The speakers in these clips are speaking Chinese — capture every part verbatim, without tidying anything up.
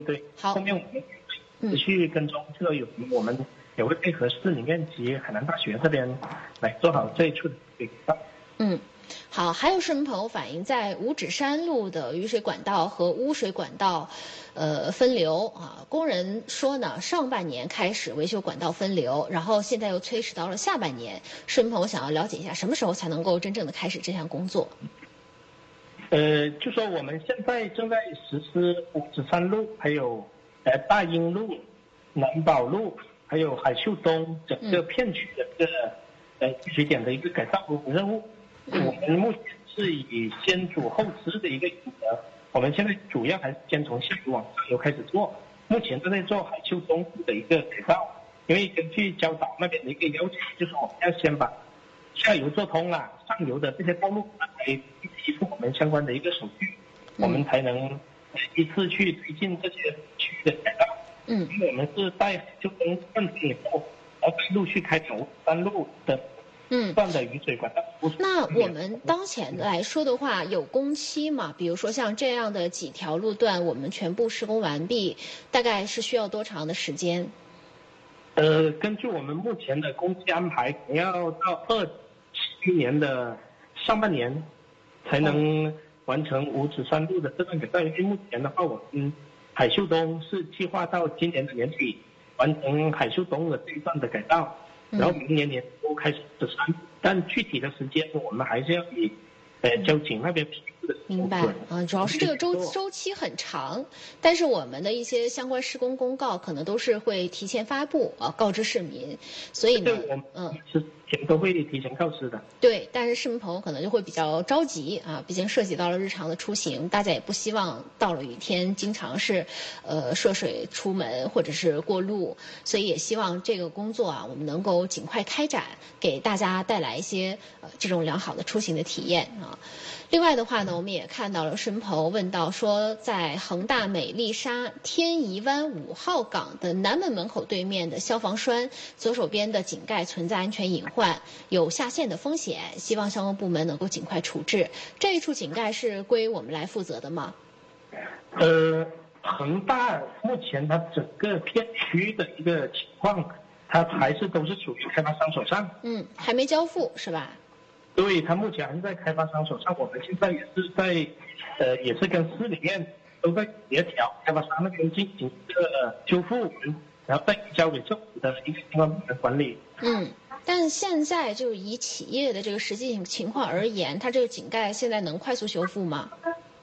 对， 好， 后面我们持续跟踪这个有，我们也会配合市里面及海南大学这边来做好这一处的改造。 嗯。好，还有市民朋友反映，在五指山路的雨水管道和污水管道，呃，分流啊。工人说呢，上半年开始维修管道分流，然后现在又推迟到了下半年。市民朋友想要了解一下，什么时候才能够真正的开始这项工作？ 呃，就说我们现在正在实施五指山路，还有呃大英路、南宝路，还有海秀东整个片区的一个、嗯、呃雨水点的一个改造任务。我们目前是以先主后支的一个原则，我们现在主要还是先从下游往上游开始做。目前正在做海秀东的一个改造，因为根据礁岛那边的一个要求，就是我们要先把下游做通了，上游的这些道路才提出我们相关的一个手续，我们才能依次去推进这些区域的改造。 嗯， 因为我们是在海秀东完成以后，然后陆续开展山路的。 嗯， 断的雨水管道。 那我们当前来说的话，有工期吗？比如说像这样的几条路段，我们全部施工完毕，大概是需要多长的时间？ 呃，根据我们目前的工期安排，可能要到二七年的上半年才能完成五指山路的这段改造。因为目前的话，我们海秀东是计划到今年的年底完成海秀东的这一段的改造。然后明年年初开始十三，但具体的时间我们还是要以呃交警那边批复的。 明白啊，主要是这个周周期很长，但是我们的一些相关施工公告可能都是会提前发布啊，告知市民，所以呢， 嗯，是前都会提前告知的。 对，但是市民朋友可能就会比较着急啊，毕竟涉及到了日常的出行，大家也不希望到了雨天经常是呃涉水出门或者是过路，所以也希望这个工作啊，我们能够尽快开展，给大家带来一些呃这种良好的出行的体验啊。另外的话呢，我们也看到了市民朋友问到说，在恒大美丽沙天怡湾五号港的南门门口对面的消防栓左手边的井盖存在安全隐患，有下陷的风险，希望相关部门能够尽快处置。这一处井盖是归我们来负责的吗？ 呃，恒大目前它整个片区的一个情况，它还是都是属于开发商手上。 嗯，还没交付是吧？ 对，它目前还是在开发商手上，我们现在也是在，呃，也是跟市里面都在协调，开发商那边进行一个修复，然后再交给政府的一个相关部门管理。 嗯，但现在就以企业的这个实际情况而言，它这个井盖现在能快速修复吗？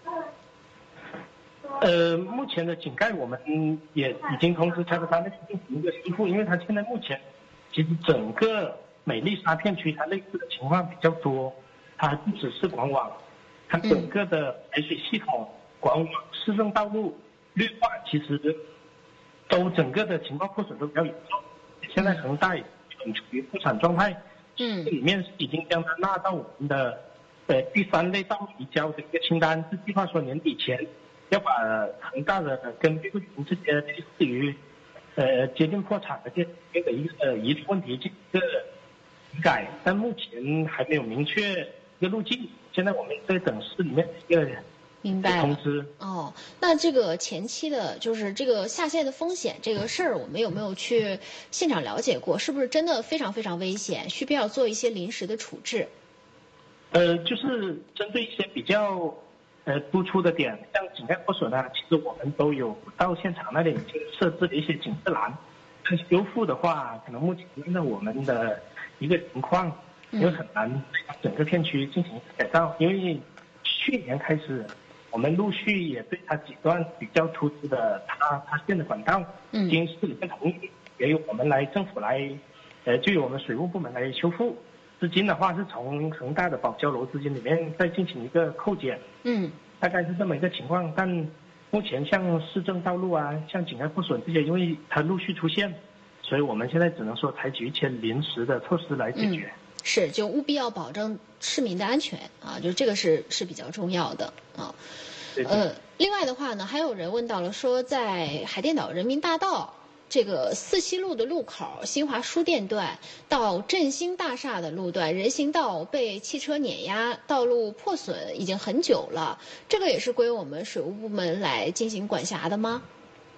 呃，目前的井盖我们也已经通知开发商那边进行一个修复，因为它现在目前其实整个美丽沙片区它类似的情况比较多，它不只是管网，它整个的排水系统、管网、市政道路、绿化其实都整个的情况破损都比较严重。现在恒大很处于破产状态， 嗯， 这里面已经将它纳到我们的呃第三类道路移交的一个清单，是计划说年底前要把恒大的跟碧桂园这些类似于呃接近破产的这这个一个遗留问题进行一个改，但目前还没有明确一个路径。现在我们在等市里面一个明白通知。 哦，那这个前期的，就是这个下陷的风险这个事儿，我们有没有去现场了解过？是不是真的非常非常危险？需不需要做一些临时的处置？ 呃，就是针对一些比较呃突出的点，像井盖破损啊，其实我们都有到现场那里已经设置了一些警示栏。但修复的话，可能目前的我们的一个情况，因为很难整个片区进行改造，因为去年开始，我们陆续也对它几段比较突出的塌塌陷的管道， 嗯， 经市里面同意，也有我们来政府来，呃，就由我们水务部门来修复。资金的话是从恒大的保交楼资金里面再进行一个扣减， 嗯， 大概是这么一个情况。但目前像市政道路啊，像井盖破损这些，因为它陆续出现，所以我们现在只能说采取一些临时的措施来解决。 嗯，是，就务必要保证市民的安全啊，就这个是是比较重要的啊。 对对呃，另外的话呢，还有人问到了说，在海淀岛人民大道这个四西路的路口，新华书店段到振兴大厦的路段，人行道被汽车碾压，道路破损已经很久了，这个也是归我们水务部门来进行管辖的吗？